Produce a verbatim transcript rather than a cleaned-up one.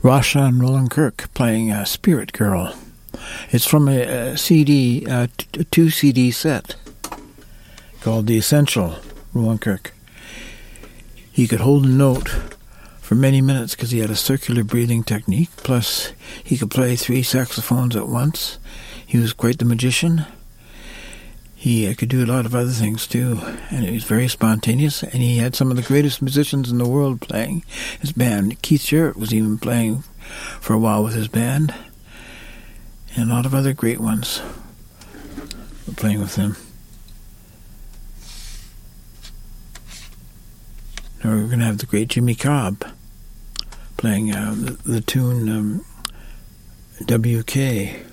Rasha and Roland Kirk playing uh, Spirit Girl. It's from a, a C D, uh, t- a two C D set called The Essential, Roland Kirk. He could hold a note for many minutes because he had a circular breathing technique, plus he could play three saxophones at once. He was quite the magician. He uh, could do a lot of other things too, and he was very spontaneous, and he had some of the greatest musicians in the world playing his band. Keith Jarrett was even playing for a while with his band, and a lot of other great ones were playing with him. Now we're going to have the great Jimmy Cobb playing uh, the, the tune um, W K.